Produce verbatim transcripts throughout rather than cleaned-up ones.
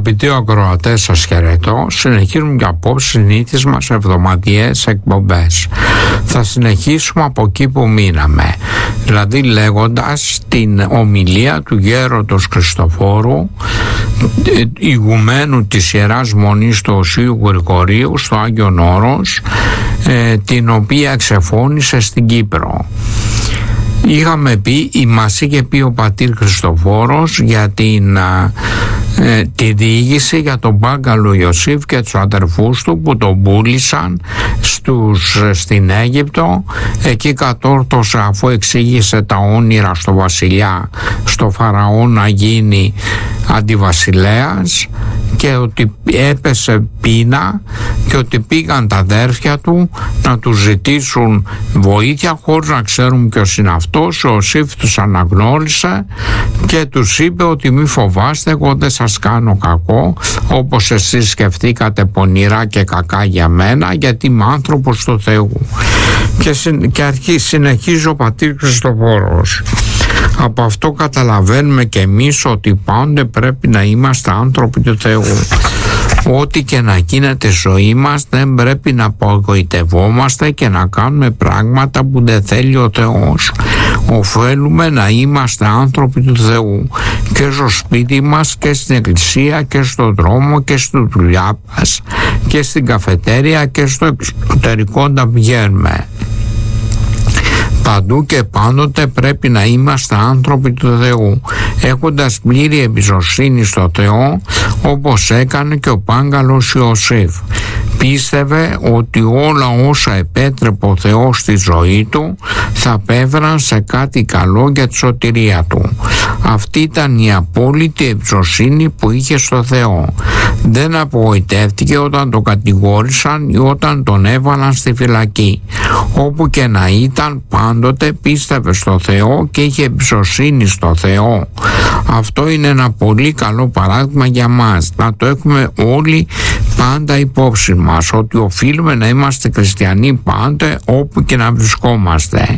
Αγαπητοί ακροατές, σας χαιρετώ. Συνεχίζουμε και απόψε συνήθεις μας εβδομαδιαίες εκπομπές. Θα συνεχίσουμε από εκεί που μείναμε, δηλαδή λέγοντας την ομιλία του Γέροντος Χριστοφόρου, ηγουμένου της Ιεράς Μονής του Οσίου Γρηγορίου στο Άγιον Όρος, ε, την οποία εξεφώνησε στην Κύπρο. Είχαμε πει, μας είχε πει ο πατήρ Χριστοφόρος για την ε, τη διήγηση για τον Πάγκαλο Ιωσήφ και τους αδερφούς του που τον πούλησαν στους, στην Αίγυπτο. Εκεί κατόρθωσε, αφού εξήγησε τα όνειρα στο βασιλιά, στο Φαραώ, να γίνει αντιβασιλέας, και ότι έπεσε πείνα και ότι πήγαν τα αδέρφια του να του ζητήσουν βοήθεια χωρίς να ξέρουν ποιος είναι αυτός. Ο Ιωσήφ τους αναγνώρισε και τους είπε ότι μη φοβάστε, εγώ δεν σας κάνω κακό όπως εσείς σκεφτήκατε πονηρά και κακά για μένα, γιατί είμαι άνθρωπος του Θεού. Και, συ, και αρχή συνεχίζει ο πατήρ Χριστοφόρος. Από αυτό καταλαβαίνουμε και εμείς ότι πάντα πρέπει να είμαστε άνθρωποι του Θεού. Ό,τι και να γίνεται στη ζωή μας, δεν πρέπει να απογοητευόμαστε και να κάνουμε πράγματα που δεν θέλει ο Θεός. Οφέλουμε να είμαστε άνθρωποι του Θεού και στο σπίτι μας και στην εκκλησία και στον δρόμο και στη δουλειά μας και στην καφετέρια και στο εξωτερικό όταν πηγαίνουμε. Παντού και πάντοτε πρέπει να είμαστε άνθρωποι του Θεού, έχοντας πλήρη εμπιστοσύνη στο Θεό, όπως έκανε και ο Πάγκαλος Ιωσήφ. Πίστευε ότι όλα όσα επέτρεπε ο Θεός στη ζωή του θα απέβαιναν σε κάτι καλό για τη σωτηρία του. Αυτή ήταν η απόλυτη εμπιστοσύνη που είχε στο Θεό. Δεν απογοητεύτηκε όταν τον κατηγόρησαν ή όταν τον έβαλαν στη φυλακή. Όπου και να ήταν, πάντοτε πίστευε στο Θεό και είχε εμπιστοσύνη στο Θεό. Αυτό είναι ένα πολύ καλό παράδειγμα για μας, να το έχουμε όλοι πάντα υπόψη μας, ότι οφείλουμε να είμαστε χριστιανοί πάντα όπου και να βρισκόμαστε.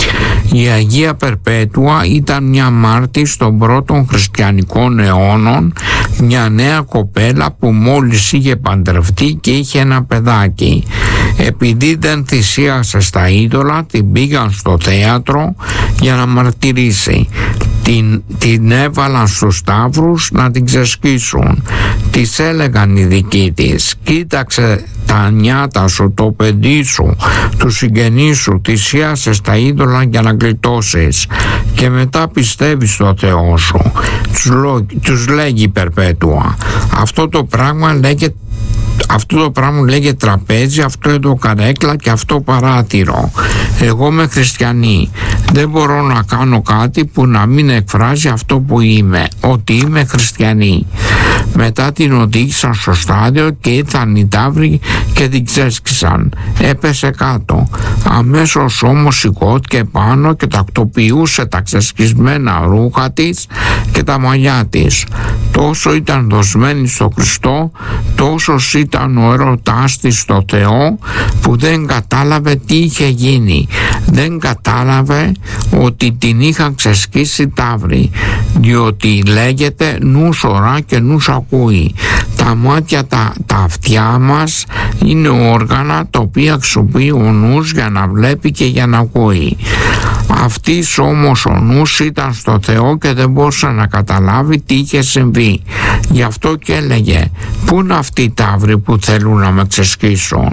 Η Αγία Περπέτουα ήταν μια μάρτυρ των πρώτων χριστιανικών αιώνων, μια νέα κοπέλα που μόλις είχε παντρευτεί και είχε ένα παιδάκι. Επειδή δεν θυσίασε στα είδωλα, την πήγαν στο θέατρο για να μαρτυρήσει. Την, την έβαλαν στους σταύρους να την ξεσκίσουν. Της έλεγαν οι δικοί της, κοίταξε τα νιάτα σου, το παιδί σου, του συγγενείς σου, θυσίασες τα είδωλα για να γλιτώσεις και μετά πιστεύεις στο Θεό σου. Τους, λό, τους λέγει η Περπέτουα. Αυτό το πράγμα λέγεται Αυτό το πράγμα λέγεται τραπέζι, αυτό εδώ καρέκλα και αυτό παράθυρο. Εγώ είμαι χριστιανή. Δεν μπορώ να κάνω κάτι που να μην εκφράζει αυτό που είμαι, ότι είμαι χριστιανή. Μετά την οδήγησαν στο στάδιο και ήρθαν οι ταύροι και την ξέσκισαν. Έπεσε κάτω. Αμέσως όμως σηκώθηκε πάνω και τακτοποιούσε τα ξεσκισμένα ρούχα της και τα μαλλιά της. Τόσο ήταν δοσμένη στο Χριστό, τόσο ήταν ο έρωτάς της στο Θεό, που δεν κατάλαβε τι είχε γίνει. Δεν κατάλαβε ότι την είχαν ξεσκίσει ταύροι, διότι λέγεται νους ορά και νους ακούει. Τα μάτια, τα, τα αυτιά μας είναι όργανα τα οποία χρησιμοποιεί ο νους για να βλέπει και για να ακούει. Αυτής όμως ο νους ήταν στο Θεό και δεν μπορούσε να καταλάβει τι είχε συμβεί. Γι' αυτό και έλεγε, πού είναι αυτοί οι ταύροι που θέλουν να με ξεσκίσουν?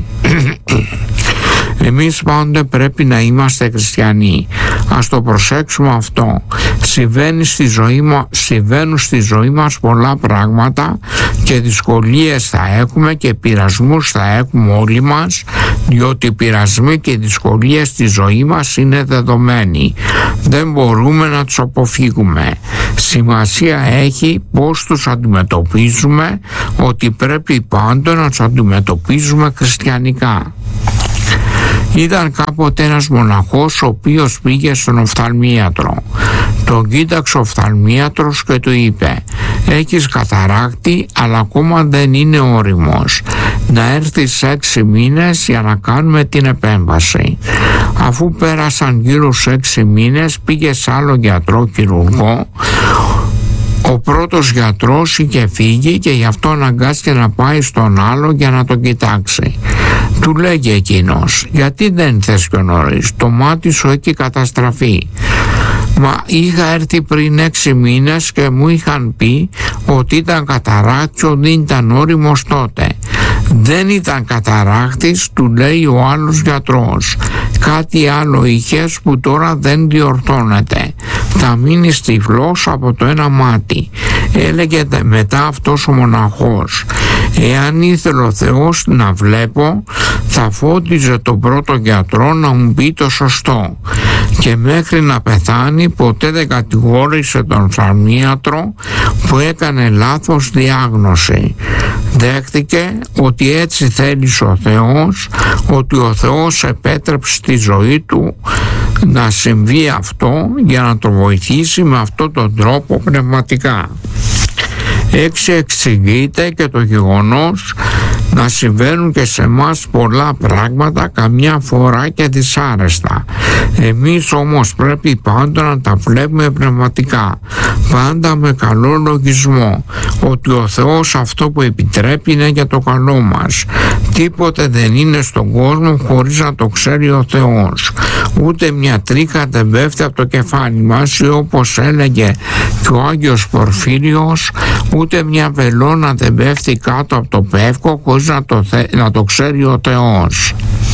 Εμείς πάντοτε πρέπει να είμαστε χριστιανοί. Ας το προσέξουμε αυτό. Συμβαίνει στη ζωή μα, συμβαίνουν στη ζωή μας πολλά πράγματα και δυσκολίες θα έχουμε και πειρασμούς θα έχουμε όλοι μας, διότι οι πειρασμοί και οι δυσκολίες στη ζωή μας είναι δεδομένοι. Δεν μπορούμε να τους αποφύγουμε. Σημασία έχει πώς τους αντιμετωπίζουμε, ότι πρέπει πάντα να τους αντιμετωπίζουμε χριστιανικά. Ήταν κάποτε ένας μοναχός ο οποίος πήγε στον οφθαλμίατρο. Τον κοίταξε ο οφθαλμίατρος και του είπε, έχεις καταράκτη αλλά ακόμα δεν είναι όριμος. Να έρθεις σε έξι μήνες για να κάνουμε την επέμβαση. Αφού πέρασαν γύρω σε έξι μήνες πήγε σε άλλο γιατρό χειρουργό, Ο πρώτος γιατρός είχε φύγει και γι' αυτό αναγκάστηκε να πάει στον άλλο για να τον κοιτάξει. Του λέγει εκείνος, γιατί δεν θες πιο νωρίς, το μάτι σου έχει καταστραφεί. Μα είχα έρθει πριν έξι μήνες και μου είχαν πει ότι ήταν καταράκτη, δεν ήταν όριμος τότε. Δεν ήταν καταράκτης, του λέει ο άλλος γιατρός. Κάτι άλλο είχες που τώρα δεν διορθώνεται. Θα μείνεις τυφλός από το ένα μάτι. Έλεγε μετά αυτός ο μοναχός. Εάν ήθελε ο Θεός να βλέπω, θα φώτιζε τον πρώτο γιατρό να μου πει το σωστό. Και μέχρι να πεθάνει ποτέ δεν κατηγόρησε τον φαρμίατρο που έκανε λάθος διάγνωση. Δέχτηκε ότι έτσι θέλησε ο Θεός, ότι ο Θεός επέτρεψε τη ζωή του να συμβεί αυτό για να το βοηθήσει με αυτόν τον τρόπο πνευματικά. Έτσι εξηγείται και το γεγονός να συμβαίνουν και σε εμάς πολλά πράγματα, καμιά φορά και δυσάρεστα. Εμείς όμως πρέπει πάντα να τα βλέπουμε πνευματικά, πάντα με καλό λογισμό, ότι ο Θεός αυτό που επιτρέπει είναι για το καλό μας. Τίποτε δεν είναι στον κόσμο χωρίς να το ξέρει ο Θεός. Ούτε μια τρίχα δεν πέφτει από το κεφάλι μας, ή όπως έλεγε και ο Άγιος Πορφύριος, ούτε μια βελόνα δεν πέφτει κάτω από το πεύκο χωρίς να το, θε, να το ξέρει ο Θεός.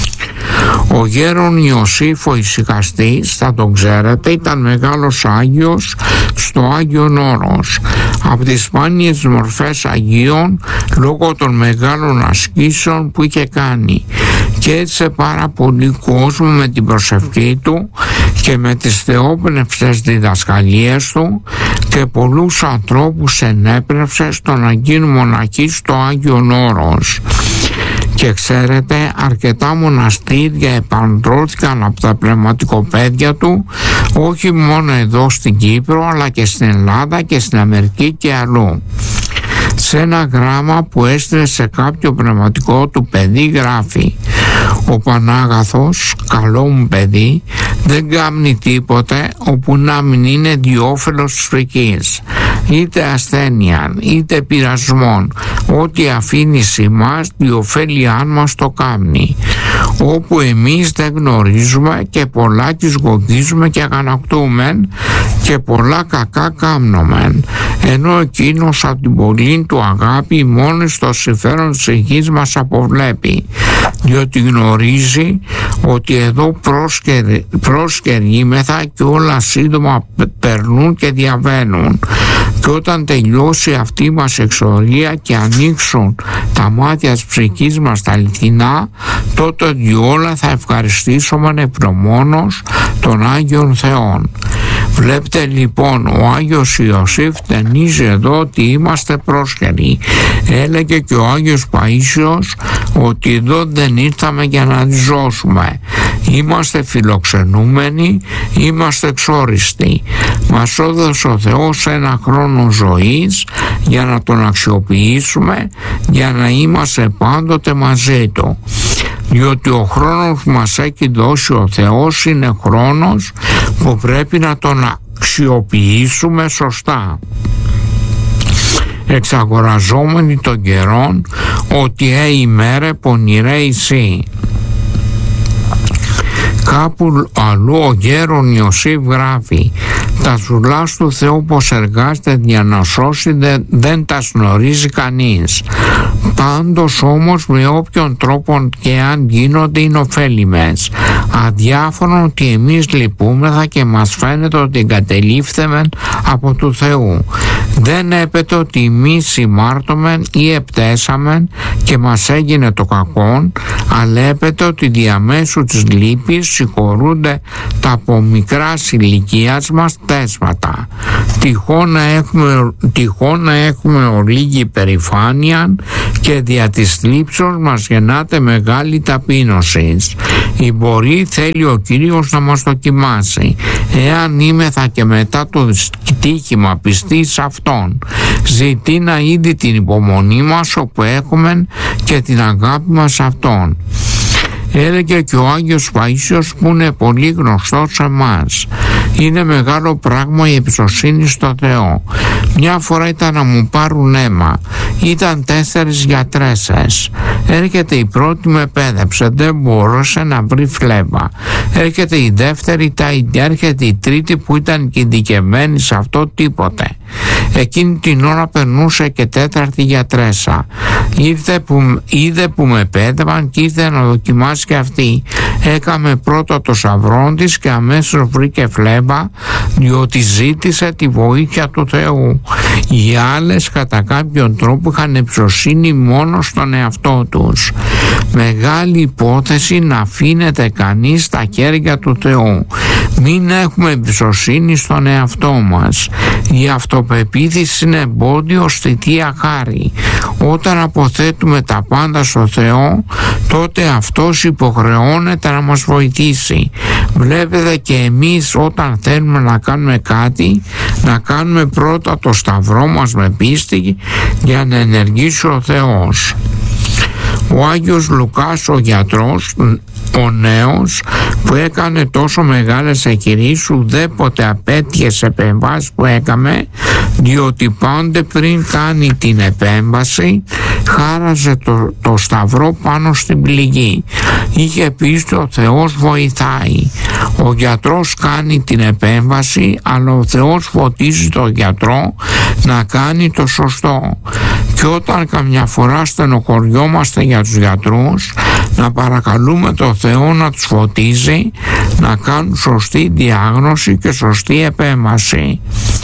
Ο γέρον Ιωσήφ ο Ησυχαστής, θα τον ξέρετε, ήταν μεγάλος Άγιος στο Άγιον Όρος. Από τις σπάνιες μορφές Αγίων λόγω των μεγάλων ασκήσεων που είχε κάνει, και έτσι σε πάρα πολύ κόσμο με την προσευχή του και με τις θεόπνευστες διδασκαλίες του, και πολλούς ανθρώπους ενέπνευσε στο να γίνουν μοναχοί στο Άγιον Όρος. Και ξέρετε, αρκετά μοναστήρια επαντρώθηκαν από τα πνευματικοπαίδια του, όχι μόνο εδώ στην Κύπρο αλλά και στην Ελλάδα και στην Αμερική και αλλού. Σε ένα γράμμα που έστειλε σε κάποιο πνευματικό του παιδί γράφει: «Ο Πανάγαθος, καλό μου παιδί, δεν κάνει τίποτε όπου να μην είναι διόφελος της φρικής, είτε ασθένεια είτε πειρασμών, ό,τι αφήνει σημάς διοφέλειάν μας το κάμνει, όπου εμείς δεν γνωρίζουμε και πολλά τις γογίζουμε και αγανακτούμεν και πολλά κακά κάμνομεν, ενώ εκείνος από την πολλή του αγάπη μόνο στο συμφέρον της υγιής μας αποβλέπει, διότι γνωρίζει ότι εδώ προσκερίμεθα και όλα σύντομα περνούν και διαβαίνουν, και όταν τελειώσει αυτή μας εξορία και ανοίξουν τα μάτια της ψυχής μας τα αληθινά, τότε διόλα θα ευχαριστήσουμε ευγνωμόνος των Άγιων Θεών». Βλέπετε λοιπόν, ο Άγιος Ιωσήφ ταινίζει εδώ ότι είμαστε πρόσκαιροι. Έλεγε και ο Άγιος Παΐσιος ότι εδώ δεν ήρθαμε για να ριζώσουμε. Είμαστε φιλοξενούμενοι, είμαστε εξόριστοι. Μας έδωσε ο Θεός ένα χρόνο ζωής για να τον αξιοποιήσουμε, για να είμαστε πάντοτε μαζί Του. Διότι ο χρόνος που μας έχει δώσει ο Θεός είναι χρόνος που πρέπει να τον αξιοποιήσουμε σωστά, εξαγοραζόμενοι των καιρών, ότι «Ε ημέρε πονηρέ εσύ». Κάπου αλλού ο γέρον Ιωσήφ γράφει: «Τα σουλάς του Θεού πως εργάζεται για να σώσει δεν, δεν τα γνωρίζει κανείς. Πάντως όμως με όποιον τρόπο και αν γίνονται είναι ωφέλιμες. Αδιάφορον ότι εμείς λυπούμεθα και μας φαίνεται ότι εγκατελείφθεμεν από του Θεού. Δεν έπεται ότι εμείς συμμάρτωμεν ή επτέσαμεν και μας έγινε το κακόν, αλλά έπεται ότι διαμέσου της λύπης συγχωρούνται τα από μικράς ηλικίας μας τέσματα. Τυχόν να έχουμε, τυχόν να έχουμε ολίγη υπερηφάνεια και δια της θλίψεως μας γεννάται μεγάλη ταπείνωση. Η μπορεί θέλει ο Κύριος να μας δοκιμάσει. Εάν είμεθα και μετά το τύχημα πιστοί σε Αυτόν, ζητεί να είδει την υπομονή μας όπου έχουμε και την αγάπη μας σε Αυτόν». Έλεγε και ο Άγιος Παΐσιος, που είναι πολύ γνωστός σε εμάς: Είναι μεγάλο πράγμα η εμπιστοσύνη στο Θεό. Μια φορά ήταν να μου πάρουν αίμα. Ήταν τέσσερις γιατρέσες. Έρχεται η πρώτη, με πέδεψε, δεν μπορούσε να βρει φλέβα. Έρχεται η δεύτερη, τα ίδια. Έρχεται η τρίτη που ήταν και ειδικευμένη σε αυτό, τίποτε. Εκείνη την ώρα περνούσε και τέταρτη γιατρέσα. Ήρθε που, είδε που με πέδευαν και ήρθε να δοκιμάσει και αυτή. Έκαμε πρώτα το σαυρό της και αμέσως βρήκε φλέβα, διότι ζήτησε τη βοήθεια του Θεού. Οι άλλες κατά κάποιον τρόπο είχαν εμπιστοσύνη μόνο στον εαυτό τους. Μεγάλη υπόθεση να αφήνεται κανείς στα χέρια του Θεού. Μην έχουμε εμπιστοσύνη στον εαυτό μας. Η αυτοπεποίθηση είναι εμπόδιο στη Θεία Χάρη. Όταν αποθέτουμε τα πάντα στο Θεό, τότε Αυτός υποχρεώνεται να μας βοηθήσει. Βλέπετε, και εμείς όταν θέλουμε να κάνουμε κάτι, να κάνουμε πρώτα το σταυρό μας με πίστη για να ενεργήσει ο Θεός. Ο Άγιος Λουκάς, ο γιατρός, ο νέος, που έκανε τόσο μεγάλες εκκηρύσεις, ουδέποτε απέτυχε σε επεμβάσεις που έκαμε, διότι πάντα πριν κάνει την επέμβαση χάραζε το, το σταυρό πάνω στην πληγή. Είχε πίστη, ο Θεός βοηθάει. Ο γιατρός κάνει την επέμβαση, αλλά ο Θεός φωτίζει τον γιατρό να κάνει το σωστό. Και όταν καμιά φορά στενοχωριόμαστε για τους γιατρούς, να παρακαλούμε το Θεό να τους φωτίζει, να κάνουν σωστή διάγνωση και σωστή επέμβαση.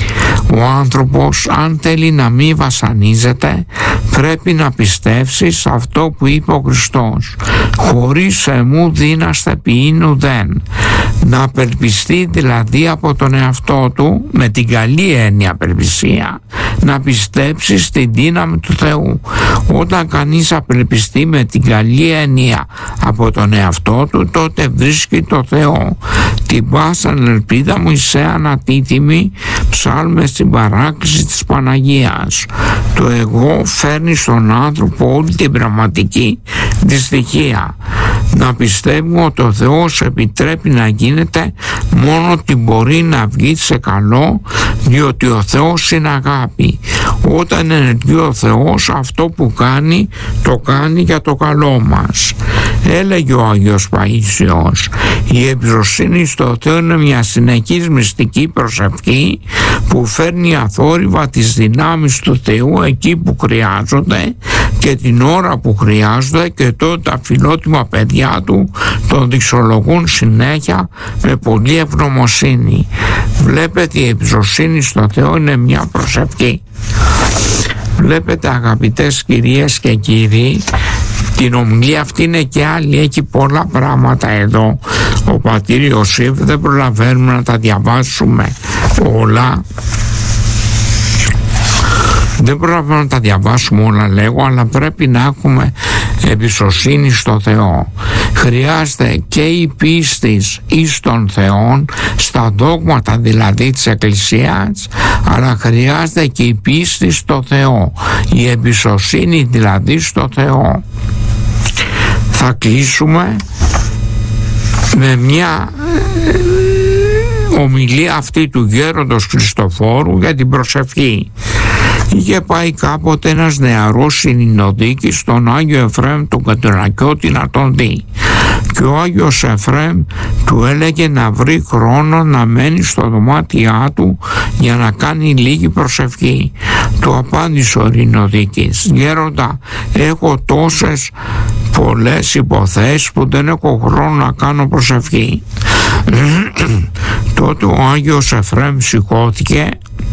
Ο άνθρωπος, αν θέλει να μην βασανίζεται, πρέπει να πιστέψει σε αυτό που είπε ο Χριστός: χωρίς εμού δύναστε ποιήν ουδέν. Να απελπιστεί δηλαδή από τον εαυτό του, με την καλή έννοια απελπισία, να πιστέψει στη δύναμη του Θεού. Όταν κανείς απελπιστεί με την καλή έννοια από τον εαυτό του, τότε βρίσκει το Θεό. Την πάσαν ελπίδα μου είσαι ανατίθιμη, ψάλμε στην παράκληση της Παναγίας. Το εγώ φέρνει στον άνθρωπο όλη την πραγματική δυστυχία. Να πιστεύουμε ότι ο Θεός επιτρέπει να γίνεται μόνο ότι μπορεί να βγει σε καλό, διότι ο Θεός είναι αγάπη. Όταν ενεργεί ο Θεός, αυτό που κάνει το κάνει για το καλό μας. Έλεγε ο Άγιος Παΐσιος: η εμπιστοσύνη στο Θεό είναι μια συνεχής μυστική προσευχή που φέρνει αθόρυβα τις δυνάμεις του Θεού εκεί που χρειάζονται και την ώρα που χρειάζονται, και τότε τα φιλότιμα παιδιά του τον δοξολογούν συνέχεια με πολλή ευγνωμοσύνη. Βλέπετε, η εμπιστοσύνη στο Θεό είναι μια προσευχή. Βλέπετε, αγαπητές κυρίες και κύριοι, την ομιλία αυτή είναι και άλλη, έχει πολλά πράγματα εδώ. Ο πατήρ Ιωσήφ, δεν προλαβαίνουμε να τα διαβάσουμε όλα. Δεν προλαβαίνουμε να τα διαβάσουμε όλα, λέγω, αλλά πρέπει να έχουμε εμπιστοσύνη στο Θεό. Χρειάζεται και η πίστη εις τον Θεό, στα δόγματα δηλαδή της Εκκλησίας, αλλά χρειάζεται και η πίστη στο Θεό, η εμπιστοσύνη δηλαδή στο Θεό. Θα κλείσουμε με μια ομιλία αυτή του γέροντος Χριστοφόρου για την προσευχή. Είχε πάει κάποτε ένας νεαρός συνηνοδίκης στον Άγιο Εφραίμ τον Κατρακιώτη να τον δει, και ο Άγιος Εφραίμ του έλεγε να βρει χρόνο να μένει στο δωμάτιά του για να κάνει λίγη προσευχή. Του απάντησε ο συνηνοδίκης: γέροντα, έχω τόσες πολλές υποθέσεις που δεν έχω χρόνο να κάνω προσευχή. Τότε ο Άγιος Εφραίμ σηκώθηκε,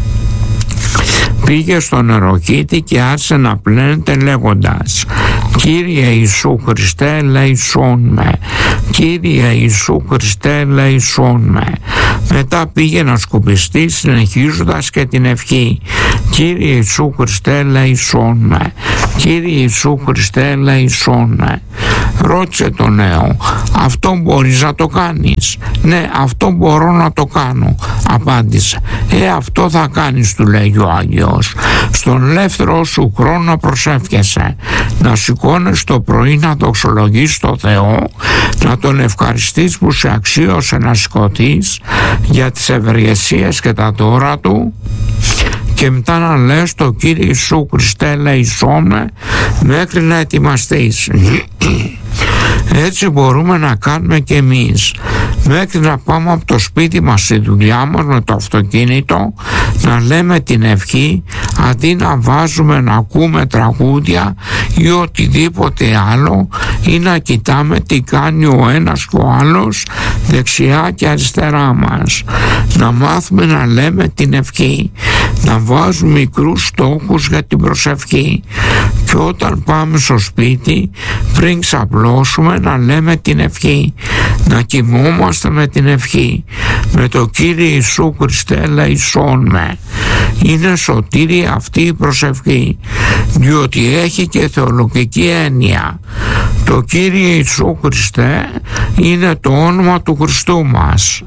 πήγε στον νεροκήτη και άρχισε να πλένεται λέγοντας: Κύριε Ιησού Χριστέ, ελέησόν με. Κύριε Ιησού Χριστέ, ελέησόν με. Μετά πήγε να σκουπιστεί, συνεχίζοντας και την ευχή: Κύριε Ιησού Χριστέ, ελέησόν με. Κύριε Ιησού Χριστέ, ελέησόν με. Ρώτησε τον νέο: αυτό μπορείς να το κάνεις? Ναι, αυτό μπορώ να το κάνω, απάντησε. Ε, αυτό θα κάνεις, του λέει ο Άγιος. Στον ελεύθερο σου χρόνο προσεύχεσαι. να σηκώνεις το πρωί να δοξολογείς το Θεό, να τον ευχαριστείς που σε αξίωσε να σηκωθείς για τις ευεργεσίες και τα δώρα του, και μετά να λες το Κύριε Ιησού Χριστέ ελέησόν με, μέχρι να ετοιμαστείς. Έτσι μπορούμε να κάνουμε και εμείς, μέχρι να πάμε από το σπίτι μας στη δουλειά μας με το αυτοκίνητο, να λέμε την ευχή αντί να βάζουμε να ακούμε τραγούδια ή οτιδήποτε άλλο, ή να κοιτάμε τι κάνει ο ένας και ο άλλος δεξιά και αριστερά μας. Να μάθουμε να λέμε την ευχή, να βάζουμε μικρούς στόχους για την προσευχή, και όταν πάμε στο σπίτι πριν ξαπλώσουμε να λέμε την ευχή, να κοιμόμαστε με την ευχή, με το Κύριε Ιησού Χριστέ ελέησόν με. Είναι σωτήρια αυτή η προσευχή, διότι έχει και θεολογική έννοια. Το Κύριε Ιησού Χριστέ είναι το όνομα του Χριστού μας.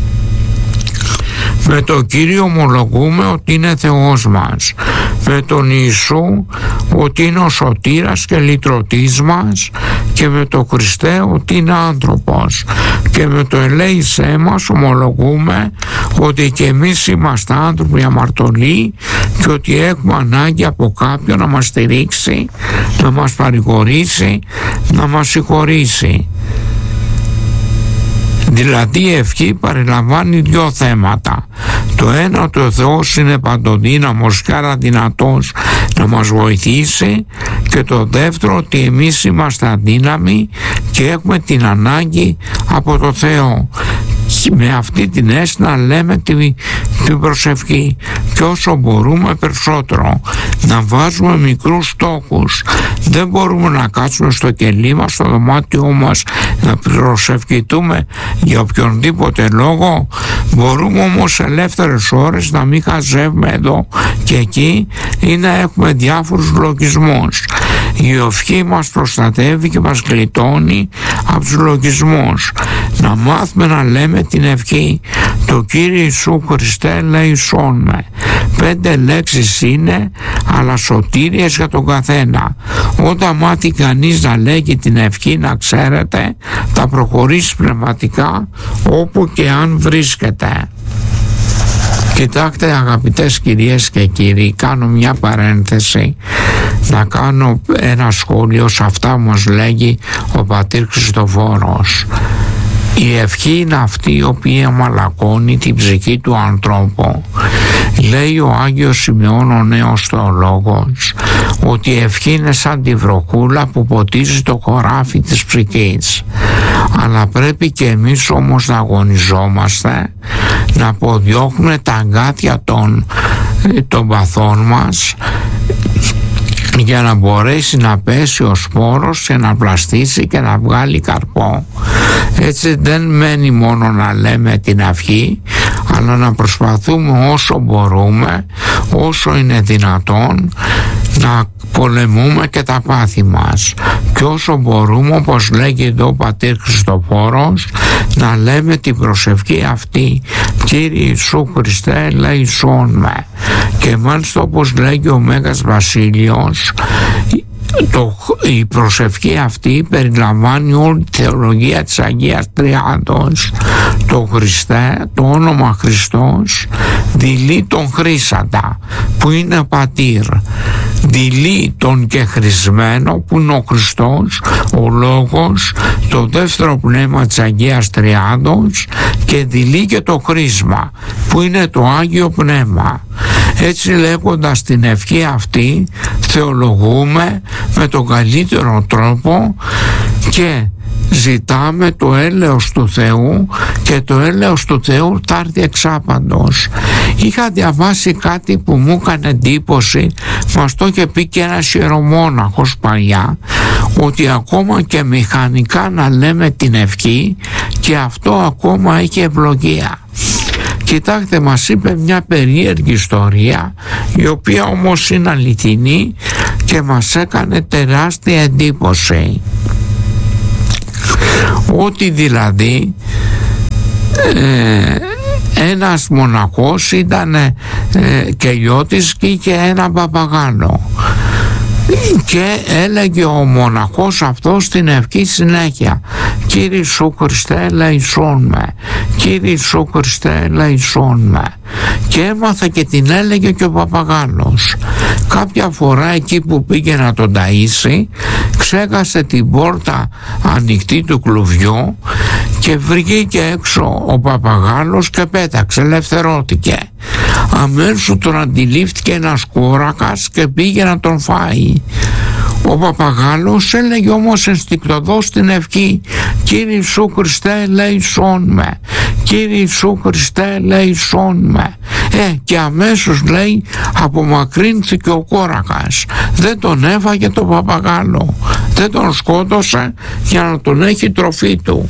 Με τον Κύριο ομολογούμε ότι είναι Θεός μας, με τον Ιησού ότι είναι ο σωτήρας και λυτρωτής μας, και με τον Χριστέ ότι είναι άνθρωπος, και με το ελέησέ μας ομολογούμε ότι και εμείς είμαστε άνθρωποι αμαρτωλοί και ότι έχουμε ανάγκη από κάποιον να μας στηρίξει, να μας παρηγορήσει, να μας συγχωρήσει. Δηλαδή η ευχή περιλαμβάνει δύο θέματα. Το ένα, ότι ο Θεός είναι παντοδύναμος και άρα δυνατός να μας βοηθήσει, και το δεύτερο, ότι εμείς είμαστε αδύναμοι και έχουμε την ανάγκη από το Θεό. Με αυτή την αίσθηση να λέμε την, την προσευχή, και όσο μπορούμε περισσότερο να βάζουμε μικρούς στόχους. Δεν μπορούμε να κάτσουμε στο κελί μας, στο δωμάτιό μας, να προσευχηθούμε για οποιονδήποτε λόγο. Μπορούμε όμως ελεύθερες ώρες να μην χαζεύουμε εδώ και εκεί ή να έχουμε διάφορους λογισμούς. Η ευχή μας προστατεύει και μας γλιτώνει από τους λογισμούς. Να μάθουμε να λέμε την ευχή, το Κύριε Ιησού Χριστέ ελέησόν με. Πέντε λέξεις είναι, αλλά σωτήριες για τον καθένα. Όταν μάθει κανείς να λέγει την ευχή, να ξέρετε, θα προχωρήσει πνευματικά όπου και αν βρίσκεται. Κοιτάξτε αγαπητές κυρίες και κύριοι, κάνω μια παρένθεση, να κάνω ένα σχόλιο σε αυτά που μας λέγει ο πατήρ Χριστοφόρος. Η ευχή είναι αυτή η οποία μαλακώνει την ψυχή του ανθρώπου. Λέει ο Άγιος Σημεών ο Νέος Θεολόγος ότι η ευχή είναι σαν τη βροχούλα που ποτίζει το χωράφι της ψυχής. Αλλά πρέπει και εμείς όμως να αγωνιζόμαστε, να αποδιώχνουμε τα αγκάθια των, των παθών μας, για να μπορέσει να πέσει ο σπόρος και να πλαστήσει και να βγάλει καρπό. Έτσι δεν μένει μόνο να λέμε την ευχή, αλλά να προσπαθούμε όσο μπορούμε, όσο είναι δυνατόν, να πολεμούμε και τα πάθη μας, και όσο μπορούμε, όπως λέγει εδώ ο πατήρ Χριστοφόρος, να λέμε την προσευχή αυτή, Κύριε Ιησού Χριστέ ελέησόν με. Και μάλιστα όπως λέγει ο Μέγας Βασίλειος, το, η προσευχή αυτή περιλαμβάνει όλη τη θεολογία της Αγίας Τριάδος. Το Χριστέ, το όνομα Χριστός, δειλεί τον Χρήσαντα που είναι πατήρ, δειλεί τον κεχρισμένο που είναι ο Χριστός, ο Λόγος, το δεύτερο πνεύμα της Αγίας Τριάδος, και δειλεί και το χρήσμα που είναι το Άγιο Πνεύμα. Έτσι λέγοντας την ευχή αυτή θεολογούμε με τον καλύτερο τρόπο και ζητάμε το έλεος του Θεού, και το έλεος του Θεού θα έρθει εξάπαντος. Είχα διαβάσει κάτι που μου έκανε εντύπωση, μας το είχε πει και ένας ιερομόναχος παλιά, ότι ακόμα και μηχανικά να λέμε την ευχή, και αυτό ακόμα έχει ευλογία. Κοιτάξτε, μας είπε μια περίεργη ιστορία, η οποία όμως είναι αληθινή και μας έκανε τεράστια εντύπωση. Ότι δηλαδή ε, ένας μοναχός ήταν ε, κελιώτης και είχε ένα παπαγάλο. και έλεγε ο μοναχός αυτός στην ευχή συνέχεια: Κύριε Ιησού Χριστέ, ελεησόν με, Κύριε Ιησού Χριστέ, ελεησόν με. Και έμαθε και την έλεγε και ο παπαγάλος. Κάποια φορά εκεί που πήγε να τον ταΐσει, ξέχασε την πόρτα ανοιχτή του κλουβιού και βγήκε έξω ο παπαγάλος και πέταξε, ελευθερώθηκε. Αμέσως τον αντιλήφθηκε ένας κούρακας και πήγε να τον φάει. Ο παπαγάλος έλεγε όμως ενστικτωδώς την ευχή: Κύριε Ιησού Χριστέ, ελεησόν με, Κύριε Ιησού Χριστέ, ελεησόν με. Ε, και αμέσως, λέει, απομακρύνθηκε ο κόρακας. Δεν τον έφαγε το παπαγάλο, δεν τον σκότωσε για να τον έχει τροφή του.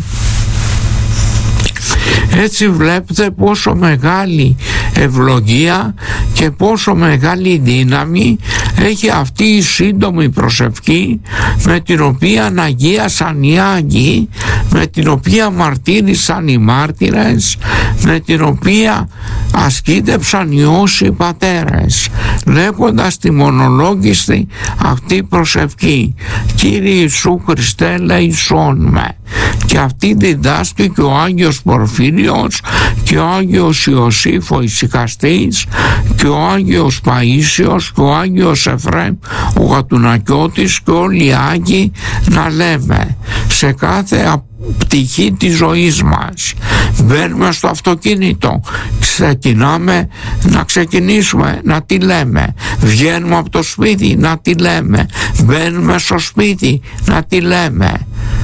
Έτσι βλέπετε πόσο μεγάλη ευλογία και πόσο μεγάλη δύναμη έχει αυτή η σύντομη προσευχή, με την οποία αγίασαν οι Άγιοι, με την οποία μαρτύρησαν οι μάρτυρες, με την οποία ασκήτεψαν οι όσοι πατέρες, λέγοντας τη μονολόγιστη αυτή προσευχή: Κύριε Ιησού Χριστέ, ελεησόν με. Και αυτή διδάσκει και ο Άγιος Πορφύριος και ο Άγιος Ιωσήφ ο Ησυχαστής και ο Άγιος Παΐσιος και ο Άγιος Εφραίμ ο Γατουνακιώτης και όλοι οι Άγιοι να λέμε σε κάθε πτυχή της ζωής μας. Μπαίνουμε στο αυτοκίνητο, ξεκινάμε να ξεκινήσουμε να τη λέμε, βγαίνουμε από το σπίτι να τη λέμε, μπαίνουμε στο σπίτι να τη λέμε,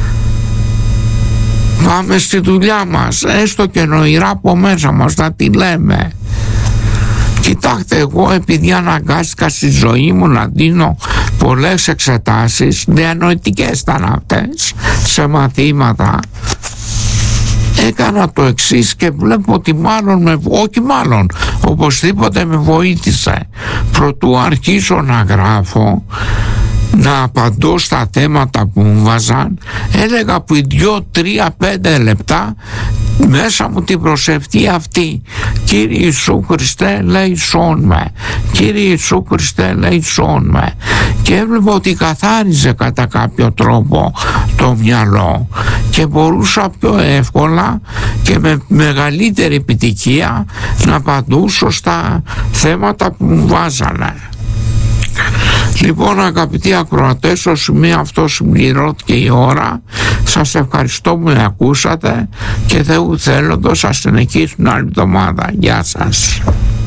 πάμε στη δουλειά μας, έστω και νοηρά από μέσα μας να τη λέμε. Κοιτάξτε, εγώ επειδή αναγκάστηκα στη ζωή μου να δίνω πολλές εξετάσεις, διανοητικές ήταν αυτές, σε μαθήματα, έκανα το εξής και βλέπω ότι μάλλον με, όχι μάλλον, οπωσδήποτε με βοήθησε. Προτού αρχίσω να γράφω, να απαντώ στα θέματα που μου βάζαν, έλεγα που δυο, τρία, πέντε λεπτά μέσα μου την προσευχή αυτή: Κύριε Ιησού Χριστέ, ελεησόν με, Κύριε Ιησού Χριστέ, ελεησόν με. Και έβλεπα ότι καθάριζε κατά κάποιο τρόπο το μυαλό και μπορούσα πιο εύκολα και με μεγαλύτερη επιτυχία να απαντούσω στα θέματα που μου βάζανε. Λοιπόν, αγαπητοί ακροατές, στο σημείο αυτό συμπληρώθηκε η ώρα. Σας ευχαριστώ που με ακούσατε και Θεού θέλοντος θα συνεχίσουμε άλλη εβδομάδα. Γεια σας.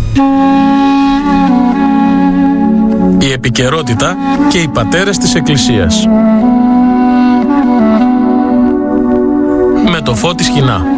Η επικαιρότητα και οι πατέρες της Εκκλησίας. Με το Φώτης Χινά.